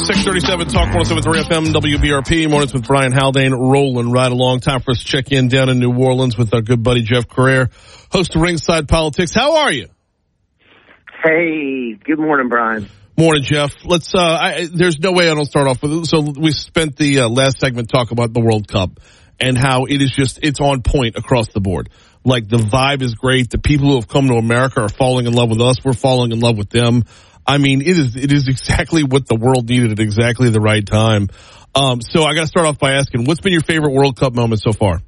637 Talk 107.3 FM WBRP. Mornings with Brian Haldane rolling right along. Time for us to check in down in New Orleans with our good buddy Jeff Crair, host of Ringside Politics. How are you? Hey, good morning, Brian. Morning, Jeff. Let's. There's no way I don't start off with it. So we spent the last segment talking about the World Cup and how it's on point across the board. Like, the vibe is great. The people who have come to America are falling in love with us. We're falling in love with them. I mean, it is exactly what the world needed at exactly the right time. So I got to start off by asking, what's been your favorite World Cup moment so far?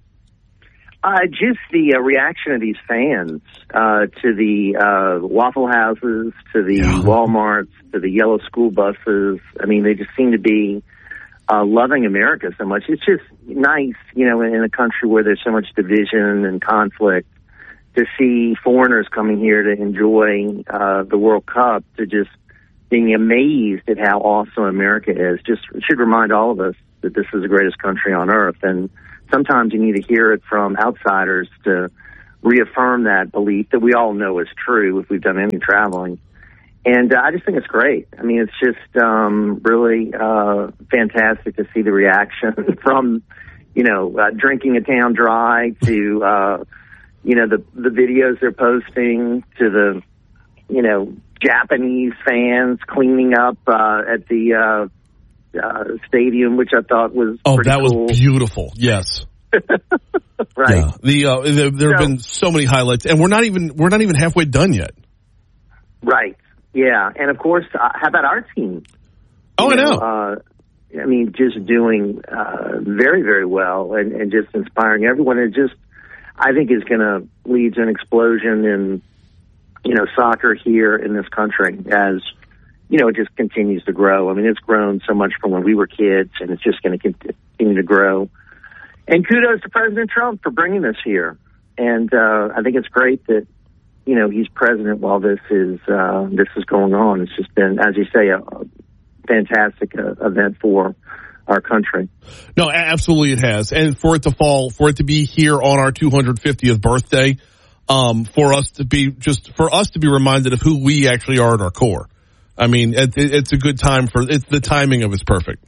Just the reaction of these fans to the Waffle Houses, to the Walmarts, to the yellow school buses. I mean, they just seem to be loving America so much. It's just nice, in a country where there's so much division and conflict, to see foreigners coming here to enjoy the World Cup, to just being amazed at how awesome America is. Just should remind all of us that this is the greatest country on earth. And sometimes you need to hear it from outsiders to reaffirm that belief that we all know is true if we've done any traveling. And I just think it's great. I mean, it's just really fantastic to see the reaction from, drinking a town dry to, the videos they're posting, to the, Japanese fans cleaning up at the stadium, which I thought was pretty cool. Was beautiful. Yes. Right. Yeah. There have been so many highlights, and we're not even halfway done yet. Right. Yeah. And of course, how about our team? I know. I mean, just doing very, very well and just inspiring everyone. It just, I think, is going to lead to an explosion in, soccer here in this country as, it just continues to grow. I mean, it's grown so much from when we were kids, and it's just going to continue to grow. And kudos to President Trump for bringing this here. And I think it's great that, he's president while this is going on. It's just been, as you say, a fantastic event for our country. No, absolutely it has. And for it to be here on our 250th birthday, for us to be reminded of who we actually are at our core. I mean, it's a good time the timing of it's perfect.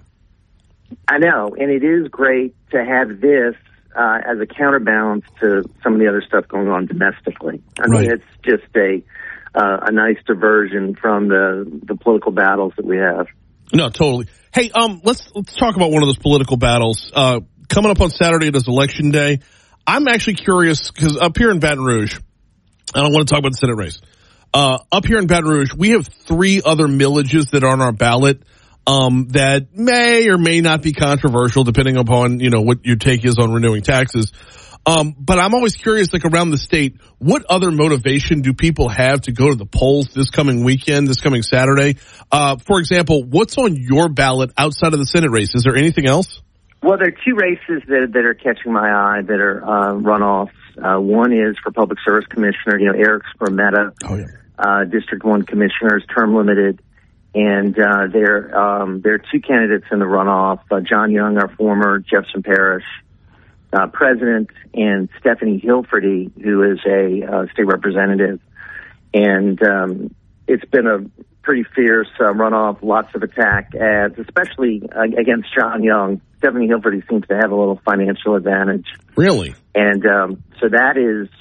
I know, and it is great to have this as a counterbalance to some of the other stuff going on domestically. I mean, it's just a nice diversion from the political battles that we have. No, totally. Hey, let's talk about one of those political battles. Coming up on Saturday, it is Election Day. I'm actually curious, because up here in Baton Rouge, I don't want to talk about the Senate race. Up here in Baton Rouge, we have 3 other millages that are on our ballot that may or may not be controversial, depending upon, what your take is on renewing taxes. But I'm always curious, like, around the state, what other motivation do people have to go to the polls this coming weekend, this coming Saturday? For example, what's on your ballot outside of the Senate race? Is there anything else? Well, there are 2 races that are catching my eye that are runoffs. One is for Public Service Commissioner, Eric Skrmeta, District 1 Commissioner, is term limited. And there are 2 candidates in the runoff, John Young, our former Jefferson Parish president, and Stephanie Hilferty, who is a state representative. And it's been a pretty fierce runoff, lots of attack ads, especially against John Young. Stephanie Hilferty seems to have a little financial advantage. Really? And so that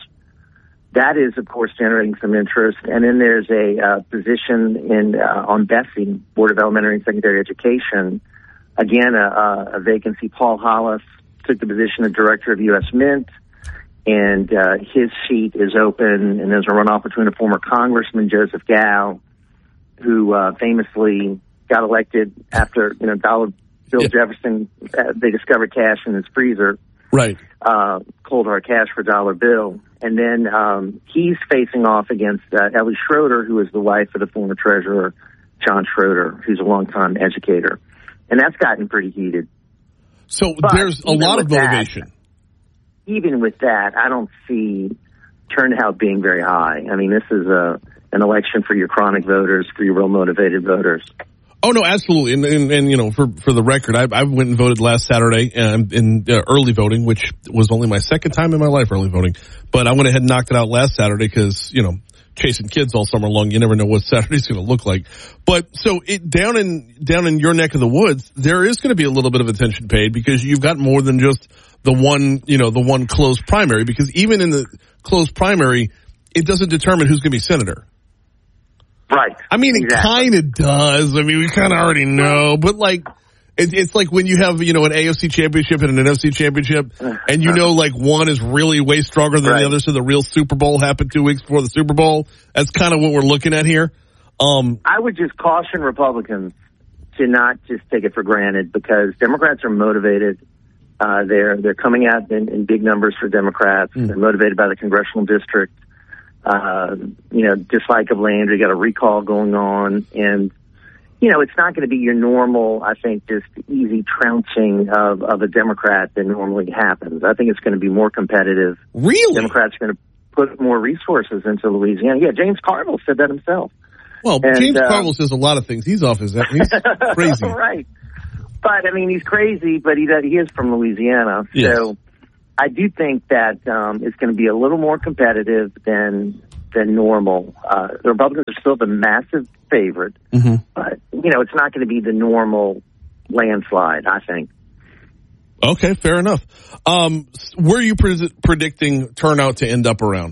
is, of course, generating some interest. And then there's a position on Bessie, Board of Elementary and Secondary Education. Again, a vacancy. Paul Hollis took the position of Director of U.S. Mint, and his seat is open. And there's a runoff between a former Congressman, Joseph Gow, who famously got elected after, Dollar Bill Jefferson, they discovered cash in his freezer. Right. Cold hard cash for dollar bill. And then he's facing off against Ellie Schroeder, who is the wife of the former treasurer, John Schroeder, who's a longtime educator. And that's gotten pretty heated. So there's a lot of motivation. Even with that, I don't see turnout being very high. I mean, this is an election for your chronic voters, for your real motivated voters. Oh, no, absolutely. And for the record, I went and voted last Saturday in early voting, which was only my second time in my life early voting. But I went ahead and knocked it out last Saturday because, chasing kids all summer long. You never know what Saturday's going to look like. But so down in your neck of the woods, there is going to be a little bit of attention paid because you've got more than just the one closed primary, because even in the closed primary, it doesn't determine who's going to be senator. Right. I mean, exactly. It kind of does. I mean, we kind of already know, but like, it's like when you have, an AFC championship and an NFC championship, and like one is really way stronger than the other, so the real Super Bowl happened 2 weeks before the Super Bowl. That's kind of what we're looking at here. I would just caution Republicans to not just take it for granted, because Democrats are motivated. They're coming out in big numbers for Democrats. They're motivated by the congressional district. Dislike of Landry, got a recall going on, and it's not going to be your normal, I think, just easy trouncing of a Democrat that normally happens. I think it's going to be more competitive. Really? Democrats are going to put more resources into Louisiana. Yeah, James Carville said that himself. Well, James Carville says a lot of things. He's off his head. He's crazy. Right. But, I mean, he's crazy, but he is from Louisiana. Yes. So I do think that it's going to be a little more competitive than normal. The Republicans are still the massive favorite, but, it's not going to be the normal landslide, I think. Okay, fair enough. Where are you predicting turnout to end up around?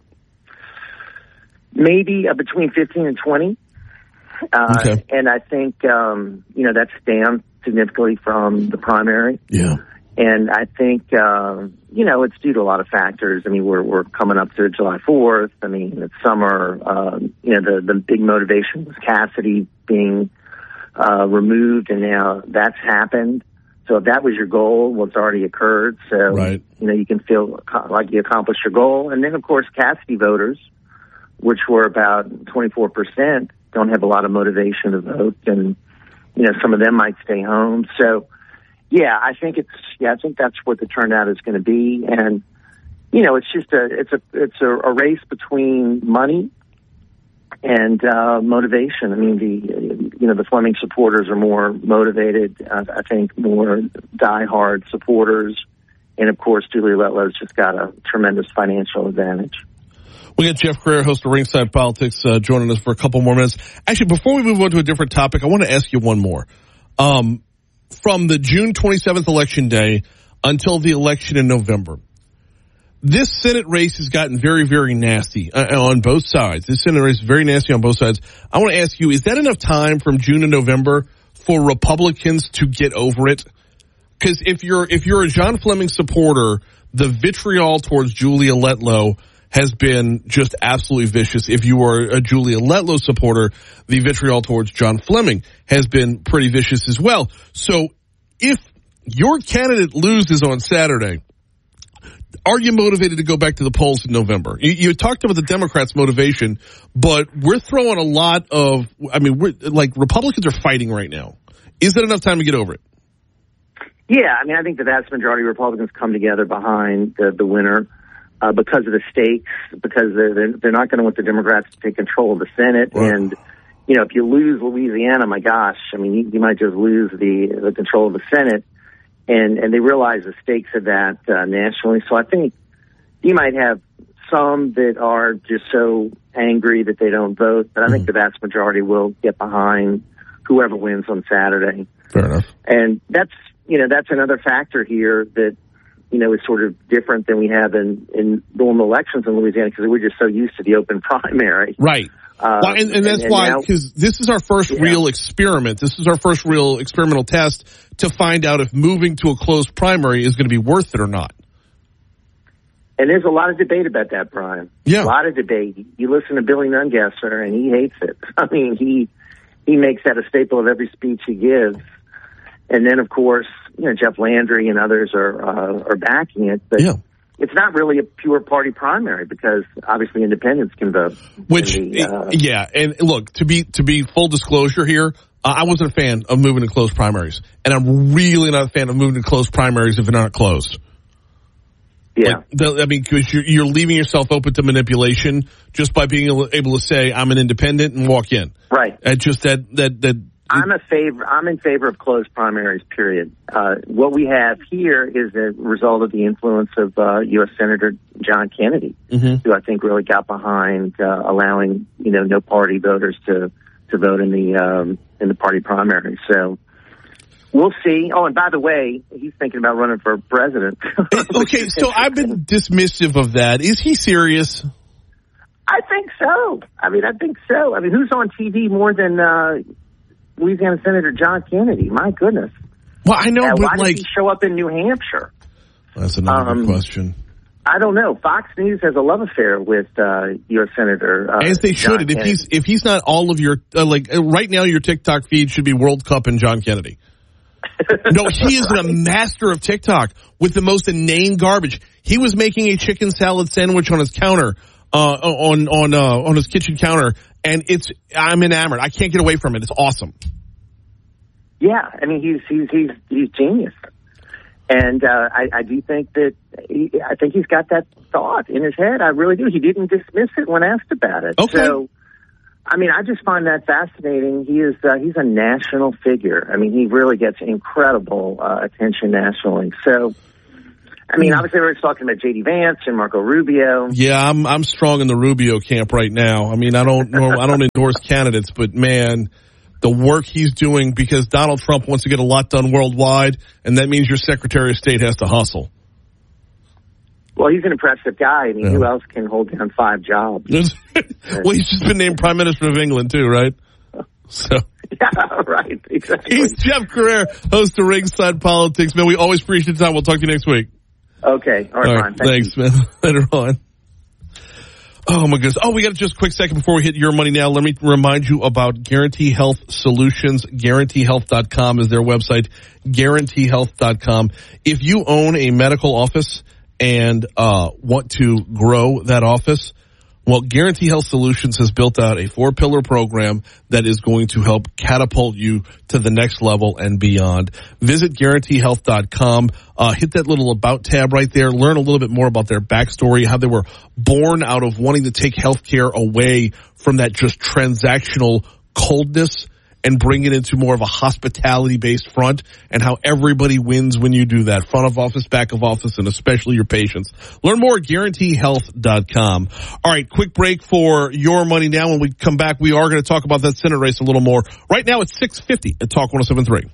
Maybe between 15 and 20. Okay. And I think, that's down significantly from the primary. Yeah. And I think, it's due to a lot of factors. I mean, we're coming up to July 4th. I mean, it's summer. The big motivation was Cassidy being removed, and now that's happened. So if that was your goal, well, it's already occurred. So, right. You can feel like you accomplished your goal. And then, of course, Cassidy voters, which were about 24%, don't have a lot of motivation to vote. And, some of them might stay home. So, yeah, I think that's what the turnout is going to be. And, it's just it's a race between money and motivation. I mean, the Fleming supporters are more motivated. I think more diehard supporters, and of course, Julie Letlow's just got a tremendous financial advantage. We got Jeff Crair, host of Ringside Politics, joining us for a couple more minutes. Actually, before we move on to a different topic, I want to ask you one more. From the June 27th election day until the election in November, this Senate race has gotten very, very nasty on both sides. This Senate race is very nasty on both sides. I want to ask you, is that enough time from June to November for Republicans to get over it? Because if you're a John Fleming supporter, the vitriol towards Julia Letlow has been just absolutely vicious. If you are a Julia Letlow supporter, the vitriol towards John Fleming has been pretty vicious as well. So if your candidate loses on Saturday, are you motivated to go back to the polls in November? You talked about the Democrats' motivation, but we're throwing a lot of, Republicans are fighting right now. Is that enough time to get over it? Yeah, I think the vast majority of Republicans come together behind the winner. Because of the stakes, because they're not going to want the Democrats to take control of the Senate. Wow. And, if you lose Louisiana, my gosh, you might just lose the control of the Senate. And they realize the stakes of that nationally. So I think you might have some that are just so angry that they don't vote, but I think the vast majority will get behind whoever wins on Saturday. Fair enough. And that's another factor here that, is sort of different than we have in normal elections in Louisiana, because we're just so used to the open primary. Right. And that's why, because this is our first real experiment. This is our first real experimental test to find out if moving to a closed primary is going to be worth it or not. And there's a lot of debate about that, Brian. Yeah. A lot of debate. You listen to Billy Nungesser, and he hates it. He makes that a staple of every speech he gives. And then, of course, Jeff Landry and others are backing it, but it's not really a pure party primary, because obviously independents can vote. And look, to be full disclosure here, I wasn't a fan of moving to closed primaries, and I'm really not a fan of moving to closed primaries if they're not closed. Yeah, because you're leaving yourself open to manipulation just by being able to say I'm an independent and walk in. Right. Just that I'm in favor of closed primaries, period. What we have here is a result of the influence of U.S. Senator John Kennedy, who I think really got behind allowing no party voters to vote in the party primary. So we'll see. Oh, and by the way, he's thinking about running for president. Okay, so I've been dismissive of that. Is he serious? I think so. I think so. Who's on TV more than Louisiana Senator John Kennedy? My goodness. Well, I know, but why did he show up in New Hampshire? That's another question. I don't know. Fox News has a love affair with U.S. Senator. As they should. If he's not all of your right now, your TikTok feed should be World Cup and John Kennedy. No, he is a master of TikTok with the most inane garbage. He was making a chicken salad sandwich on his counter, on his kitchen counter, and I'm enamored. I can't get away from it. It's awesome. Yeah, he's genius. And I do think that I think he's got that thought in his head. I really do. He didn't dismiss it when asked about it. Okay. So, I just find that fascinating. He's a national figure. He really gets incredible attention nationally. So, obviously everybody's talking about J.D. Vance and Marco Rubio. Yeah, I'm strong in the Rubio camp right now. I don't endorse candidates, but man, the work he's doing, because Donald Trump wants to get a lot done worldwide, and that means your Secretary of State has to hustle. Well, he's an impressive guy. Who else can hold down 5 jobs? Well, he's just been named Prime Minister of England, too, right? So. Yeah, right. Exactly. He's Jeff Carrere, host of Ringside Politics. Man, we always appreciate the time. We'll talk to you next week. Okay. All right, fine. Thanks, man. Later on. Oh, my goodness. Oh, we got just a quick second before we hit your money now. Let me remind you about Guarantee Health Solutions. GuaranteeHealth.com is their website. GuaranteeHealth.com. If you own a medical office and want to grow that office, well, Guarantee Health Solutions has built out a 4-pillar program that is going to help catapult you to the next level and beyond. Visit GuaranteeHealth.com. Hit that little About tab right there. Learn a little bit more about their backstory, how they were born out of wanting to take healthcare away from that just transactional coldness and bring it into more of a hospitality-based front, and how everybody wins when you do that. Front of office, back of office, and especially your patients. Learn more at GuaranteeHealth.com. All right, quick break for your money now. When we come back, we are going to talk about that Senate race a little more. Right now, it's 6:50 at Talk 107.3.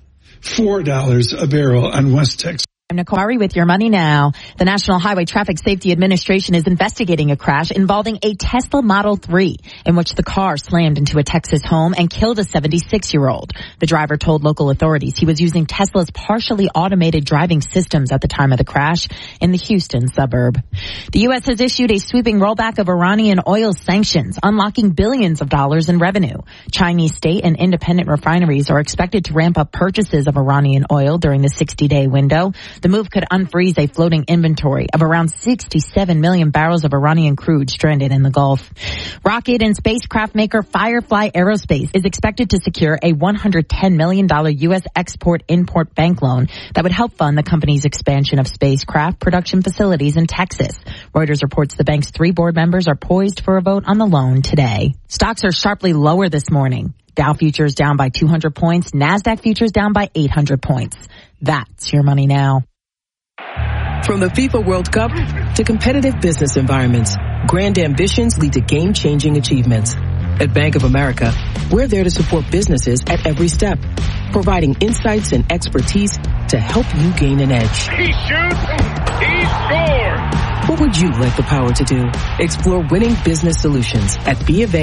$4 a barrel on West Texas. I'm Nicole Ari with your money now. The National Highway Traffic Safety Administration is investigating a crash involving a Tesla Model 3 in which the car slammed into a Texas home and killed a 76-year-old. The driver told local authorities he was using Tesla's partially automated driving systems at the time of the crash in the Houston suburb. The U.S. has issued a sweeping rollback of Iranian oil sanctions, unlocking billions of dollars in revenue. Chinese state and independent refineries are expected to ramp up purchases of Iranian oil during the 60-day window. The move could unfreeze a floating inventory of around 67 million barrels of Iranian crude stranded in the Gulf. Rocket and spacecraft maker Firefly Aerospace is expected to secure a $110 million U.S. Export-Import Bank loan that would help fund the company's expansion of spacecraft production facilities in Texas. Reuters reports the bank's 3 board members are poised for a vote on the loan today. Stocks are sharply lower this morning. Dow futures down by 200 points. NASDAQ futures down by 800 points. That's your money now. From the FIFA World Cup to competitive business environments, grand ambitions lead to game-changing achievements. At Bank of America, we're there to support businesses at every step, providing insights and expertise to help you gain an edge. He shoots, he scores! What would you like the power to do? Explore winning business solutions at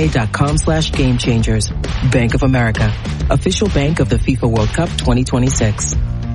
BofA.com/gamechangers. Bank of America, official bank of the FIFA World Cup 2026.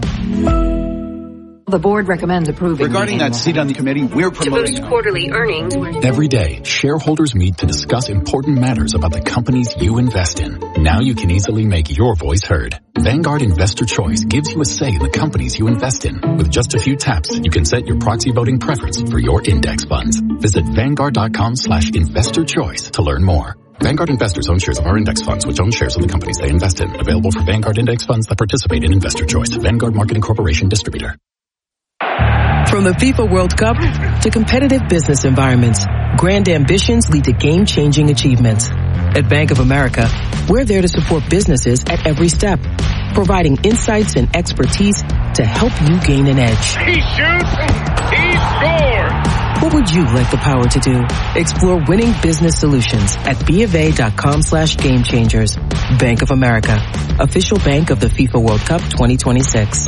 The board recommends approving. Regarding that seat on the committee, we're promoting to boost quarterly earnings. Every day, shareholders meet to discuss important matters about the companies you invest in. Now you can easily make your voice heard. Vanguard Investor Choice gives you a say in the companies you invest in. With just a few taps, you can set your proxy voting preference for your index funds. Visit Vanguard.com/investor-choice to learn more. Vanguard investors own shares of our index funds, which own shares of the companies they invest in. Available for Vanguard index funds that participate in Investor Choice. Vanguard Marketing Corporation Distributor. From the FIFA World Cup to competitive business environments, grand ambitions lead to game-changing achievements. At Bank of America, we're there to support businesses at every step, providing insights and expertise to help you gain an edge. He shoots. He scores. What would you like the power to do? Explore winning business solutions at BofA.com/gamechangers. Bank of America, official bank of the FIFA World Cup 2026.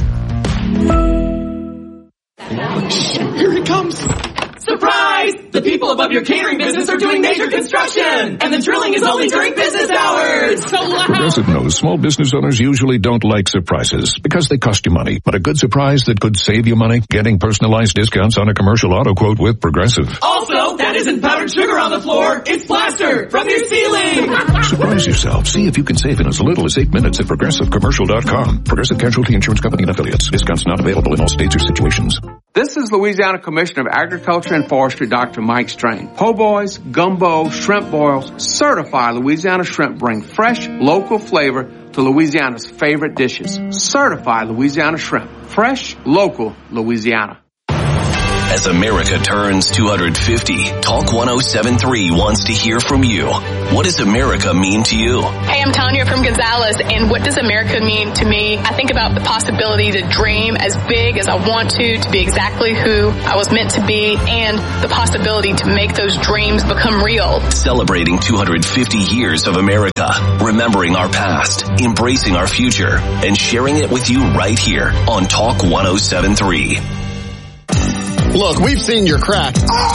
Here it comes. Surprise! The people above your catering business are doing major construction, and the drilling is only during business hours. So loud. Progressive knows small business owners usually don't like surprises because they cost you money. But a good surprise that could save you money? Getting personalized discounts on a commercial auto quote with Progressive. Also, that isn't powdered sugar on the floor. It's plaster from your ceiling. Surprise yourself. See if you can save in as little as 8 minutes at ProgressiveCommercial.com. Progressive Casualty Insurance Company and Affiliates. Discounts not available in all states or situations. This is Louisiana Commissioner of Agriculture and Forestry, Dr. Mike Strain. Po' boys, gumbo, shrimp boils, certified Louisiana shrimp bring fresh, local flavor to Louisiana's favorite dishes. Certified Louisiana shrimp. Fresh, local, Louisiana. As America turns 250, Talk 1073 wants to hear from you. What does America mean to you? Hey, I'm Tanya from Gonzales, and what does America mean to me? I think about the possibility to dream as big as I want to be exactly who I was meant to be, and the possibility to make those dreams become real. Celebrating 250 years of America, remembering our past, embracing our future, and sharing it with you right here on Talk 1073. Look, we've seen your crack.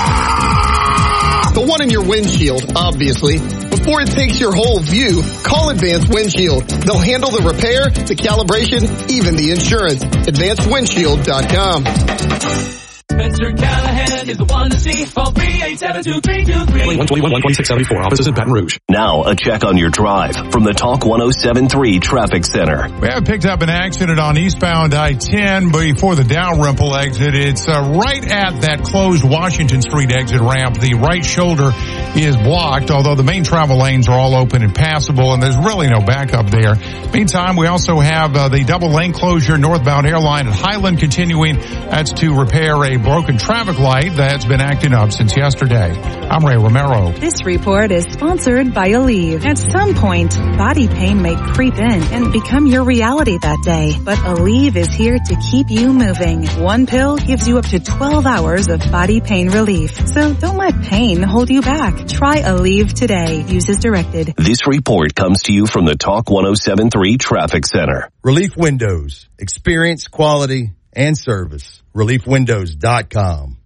The one in your windshield, obviously. Before it takes your whole view, call Advanced Windshield. They'll handle the repair, the calibration, even the insurance. AdvancedWindshield.com. Mr. Callahan is the one to see. Call 387-2323. 121-12674. Offices in Baton Rouge. Now, a check on your drive from the Talk 1073 Traffic Center. We have picked up an accident on eastbound I-10 before the Dalrymple exit. It's right at that closed Washington Street exit ramp. The right shoulder is blocked, although the main travel lanes are all open and passable, and there's really no backup there. Meantime, we also have the double lane closure northbound airline at Highland continuing. That's to repair a broken traffic light that's been acting up since yesterday. I'm Ray Romero. This report is sponsored by Aleve. At some point, body pain may creep in and become your reality that day. But Aleve is here to keep you moving. One pill gives you up to 12 hours of body pain relief. So don't let pain hold you back. Try Aleve today. Use as directed. This report comes to you from the Talk 1073 Traffic Center. Relief Windows. Experience, quality, and service. ReliefWindows.com.